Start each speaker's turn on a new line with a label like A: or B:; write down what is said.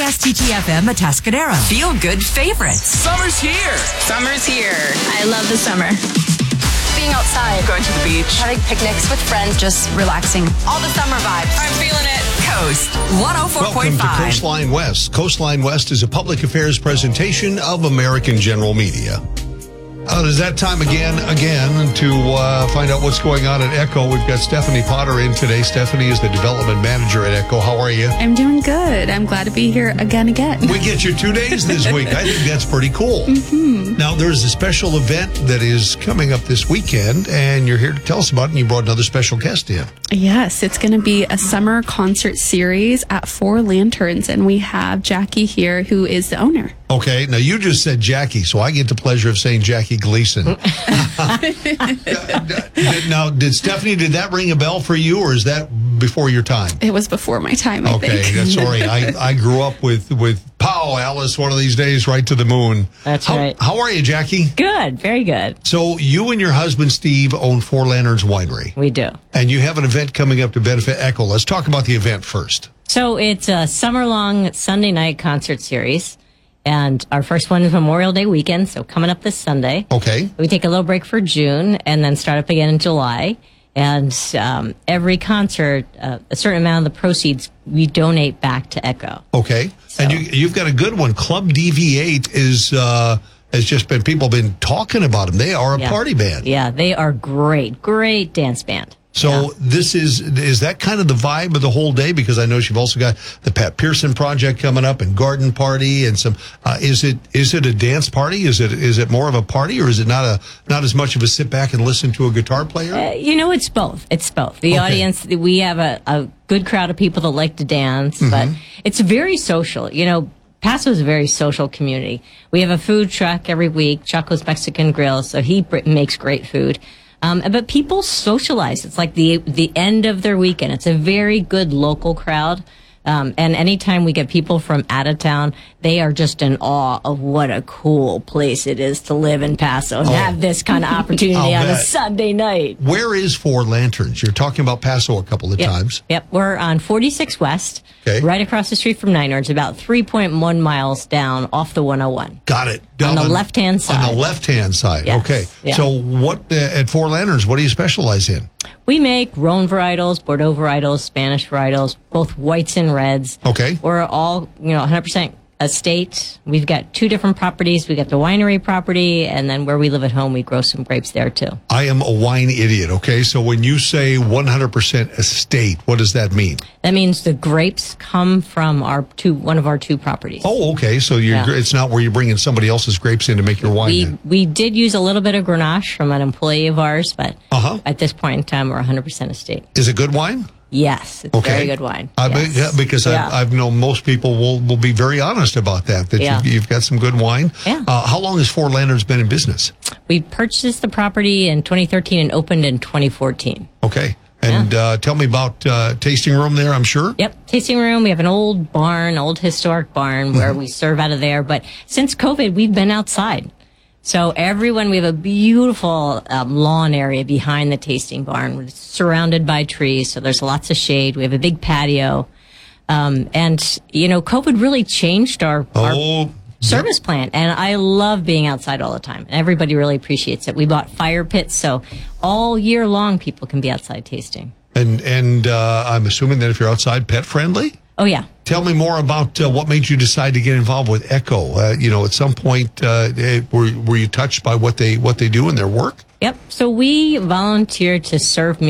A: WSTT-FM Atascadero. Feel good favorites.
B: Summer's here.
C: Summer's here. I love the summer. Being outside.
B: Going to the beach.
C: Having picnics with friends. Just relaxing. All the summer vibes. I'm feeling it.
A: Coast 104.5.
D: Welcome to Coastline West. Coastline West is a public affairs presentation of American General Media. It is that time again to find out what's going on at Echo. We've got Stephanie Potter in today. Stephanie is the development manager at Echo. How are you?
E: I'm doing good. I'm glad to be here again.
D: We get you 2 days this week. I think that's pretty cool.
E: Mm-hmm.
D: Now, there's a special event that is coming up this weekend, and you're here to tell us about it, and you brought another special guest in.
E: Yes, it's going to be a summer concert series at Four Lanterns, and we have Jackie here, who is the owner.
D: Okay, now you just said Jackie, so I get the pleasure of saying Jackie Gleason. Now, did that ring a bell for you, or is that before your time?
E: It was before my time, I think.
D: Okay, that's sorry. I grew up with Pow, Alice, one of these days, right to the moon.
F: That's right.
D: How are you, Jackie?
F: Good, very good.
D: So you and your husband, Steve, own Four Lanterns Winery.
F: We do.
D: And you have an event coming up to benefit Echo. Let's talk about the event first.
F: So it's a summer-long Sunday night concert series. And our first one is Memorial Day weekend, so coming up this Sunday.
D: Okay.
F: We take a little break for June and then start up again in July. And every concert, a certain amount of the proceeds, we donate back to Echo.
D: Okay. So. And you've got a good one. Club DV8 has just been, people have been talking about them. They are a party band.
F: Yeah, they are great. Great dance band.
D: So this is that kind of the vibe of the whole day? Because I know you've also got the Pat Pearson project coming up and garden party and some. Is it a dance party? Is it more of a party, or is it not as much of a sit back and listen to a guitar player?
F: It's both. It's both. The audience, we have a good crowd of people that like to dance, but it's very social. Paso is a very social community. We have a food truck every week, Chaco's Mexican Grill, so he makes great food. But people socialize. It's like the end of their weekend. It's a very good local crowd. And anytime we get people from out of town, they are just in awe of what a cool place it is to live in Paso and have this kind of opportunity on a Sunday night.
D: Where is Four Lanterns? You're talking about Paso a couple of times.
F: Yep. We're on 46 West, right across the street from Niners, about 3.1 miles down off the 101.
D: Got it.
F: On the left-hand side.
D: On the left-hand side.
F: Yes.
D: Okay.
F: Yeah.
D: So what at Four Lanterns, what do you specialize in?
F: We make Rhone varietals, Bordeaux varietals, Spanish varietals, both whites and reds.
D: Okay.
F: We're all, 100% estate. We've got 2 different properties. We got the winery property, and then where we live at home, we grow some grapes there too.
D: I am a wine idiot, okay? So when you say 100% estate, what does that mean?
F: That means the grapes come from one of our 2 properties.
D: Oh, okay. So it's not where you're bringing somebody else's grapes in to make your wine.
F: We did use a little bit of Grenache from an employee of ours, but at this point in time, we're 100% estate.
D: Is it good wine?
F: Yes, it's very good wine.
D: Because I've known most people will be very honest about that you've got some good wine.
F: Yeah.
D: How long has Four Lanterns been in business?
F: We purchased the property in 2013 and opened in 2014.
D: Okay. And tell me about tasting room there, I'm sure?
F: Yep, tasting room. We have an old historic barn where we serve out of there. But since COVID, we've been outside. So we have a beautiful lawn area behind the tasting barn. It's surrounded by trees, so there's lots of shade. We have a big patio. And COVID really changed our service plan. And I love being outside all the time. Everybody really appreciates it. We bought fire pits, so all year long people can be outside tasting. And
D: I'm assuming that if you're outside, pet friendly?
F: Oh, yeah.
D: Tell me more about what made you decide to get involved with Echo. At some point, were you touched by what they do in their work?
F: Yep. So we volunteer to serve